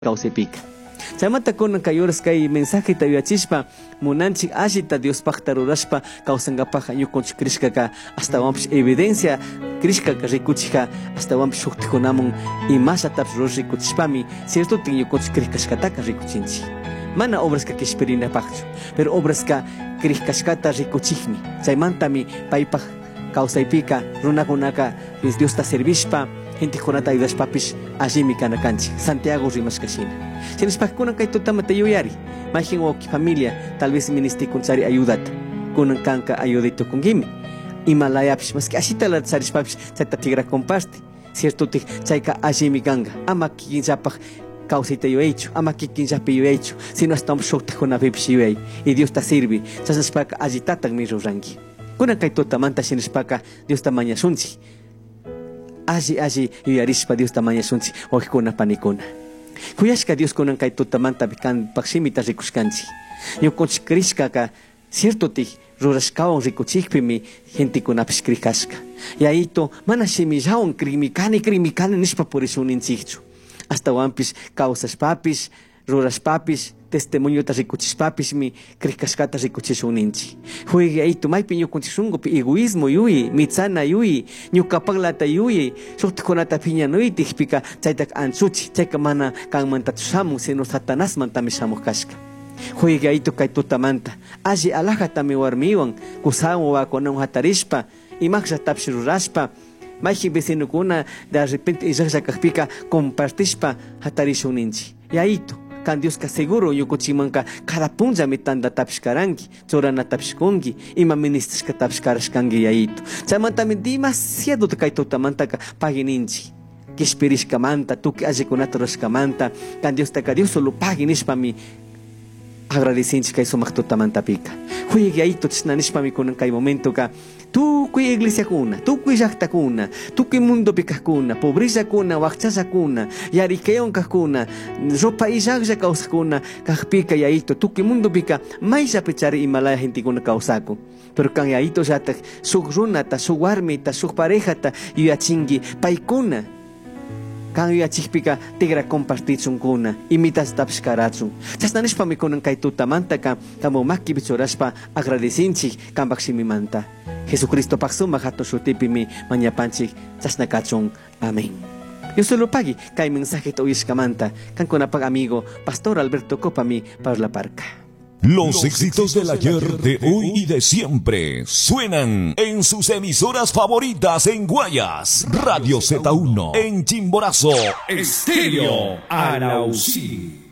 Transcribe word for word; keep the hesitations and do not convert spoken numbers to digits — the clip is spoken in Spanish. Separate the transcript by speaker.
Speaker 1: Causepika. Chamata kunan kayuras kay mensaje tayuachispa munanchik ashita Dios pakta rurashpa kausangapaka ñukunchik krishkaka hasta wampish evidencia krishkaka rikuchika hasta wampish shuktijunamun imashatapish rur rikuchishpami cierto tin ñukunchik krishkashkataka rikuchinchik mana obraska kishpirinapakchu pero obraska krishkashkata rikuchikmi chaymantami paypaj kausaypika runakunaka Diosta servishpa gente kunata ayudashpapish allimi kanakanchik Santiago rimashkashina Chinishpakkunan kay tutamata yuyari Majin woki familia tal vez ministikunsari ayudata kunan kanka ayudito kungimi Himalayapish maski ashita la sarishpapish chayta tigra comparte cierto tik chayka allimi kanga ama kikinchapaj causita yuyaychu ama kikinchapi yuyaychu sino hasta shuktijunapipish yuyay y Dios ta sirvi chasashpaka allitatan mi ruranki kunan kay tutamanta chinishpaka Dios ta mañashunchik Aji aji yuyarishpa Dios tamaña sunchi ojikuna panikuna. Kuyashka Dios kunan kay tutamanta bikan pakshimita rikushkanchi. Ñukunchik krishkaka cierto ti rurashkawan rikuchikpimi gente kunapish krikashka. Yaito mana shimillawan krimikani krimikani nishpa purishuninchikchu. Hasta wampish kawsashpapish rurashpapish testimonio ta rikuchishpapish mi krikashkata rikuchishuninchi. Juegue ahí tu maipi ñukunchik shungupi egoísmo yui, mitsana yui, ñukapaglata yui, shuktikunata piñanuy tijpika chaytak anchuchi, chayka mana kanmanta tushamun sino Satanás mantami shamuj kashka. Juegue ahí tu kay tutamanta, alli alajatami warmiwan, kusawan wakunan hatarishpa, imakshatapsh rurashpa, Maji vecinukuna de repente irakakpika compartishpa hatarishuninchi. Yaito kan Dios ka seguro yukuchimanka cada punja mitanda tapishkaranki chorana tapishkunki ima ministros ka tapishkarashkanki yaito chaymantami demasiado kay tutamantaka pagininchi kishpirishkamanta tuki allikunata rurashkamanta kan Dios taka Dios solo paginishpami agradecinchi kay sumak tutamantapika juegue yaito chisnanishpami kunan kay momento ka tukuy iglesia kuna, tukuy llaqta kuna, tukuy mundo pikakuna, pobreza kuna, waqchasa kuna, yarikeon kakuna, ropa illaqlla kawsakuna, kakpika yaito, tukuy mundo pika, maysa pichari Himalaya gente kuna kawsaku. Pero kan yaito llatak, suk runata, suk warmita, suk parejata, yuyachingi, paykuna. Kan yuyachikpika tigra compartichun kuna, imitas tapishkarachun. Chasnanishpami kunan kay tutamanta ka, kamo maki bichorashpa agradecinchi kanpakshimimanta. Jesucristo paksuma hato shutipimi mañapanchik chasnakachun. Amén. Yo solo pagi kay mensaje to ishkamanta kankunapag amigo Pastor Alberto Copami para la parca.
Speaker 2: Los éxitos del ayer, de hoy y de siempre suenan en sus emisoras favoritas en Guayas, Radio Z uno, en Chimborazo, Estéreo Arauzí.